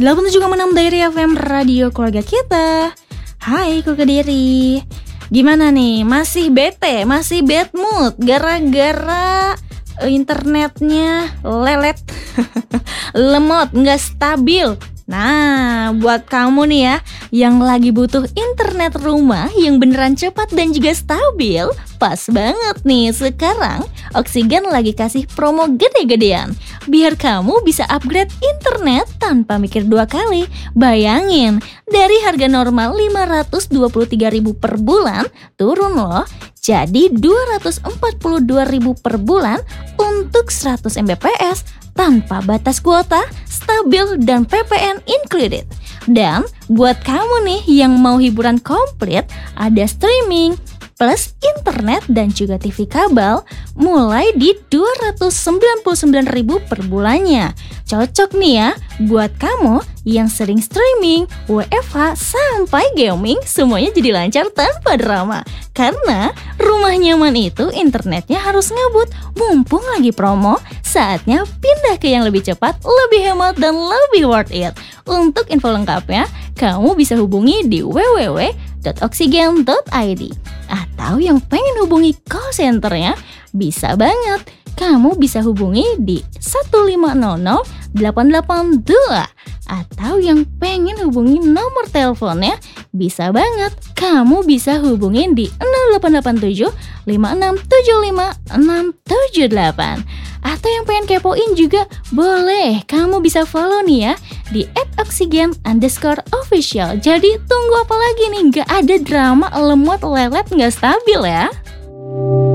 87,6 Diary FM Radio keluarga kita. Hai keluarga Diary. Gimana nih? Masih bete? Masih bad mood? Gara-gara internetnya lelet, lemot, gak stabil. Nah, buat kamu nih ya yang lagi butuh internet rumah yang beneran cepat dan juga stabil, pas banget nih. Sekarang Oksigen lagi kasih promo gede-gedean biar kamu bisa upgrade internet tanpa mikir dua kali. Bayangin, dari harga normal 523.000 per bulan turun loh jadi 242.000 per bulan untuk 100 Mbps tanpa batas kuota, stabil, dan PPN included. Dan buat kamu nih yang mau hiburan komplit, ada streaming plus internet dan juga TV kabel mulai di 299.000 per bulannya. Cocok nih ya buat kamu yang sering streaming, WFH, sampai gaming, semuanya jadi lancar tanpa drama. Karena rumah nyaman itu internetnya harus ngebut. Mumpung lagi promo, saatnya pindah ke yang lebih cepat, lebih hemat, dan lebih worth it. Untuk info lengkapnya, kamu bisa hubungi di www.oksigen.id. Atau yang pengen hubungi call centernya, bisa banget. Kamu bisa hubungi di 1500882. Atau yang pengen hubungi nomor teleponnya, bisa banget. Kamu bisa hubungin di 0887 5675 678. Atau yang pengen kepoin juga boleh. Kamu bisa follow nih ya di @oksigen_official. Jadi tunggu apa lagi nih? Gak ada drama lemot lelet gak stabil ya.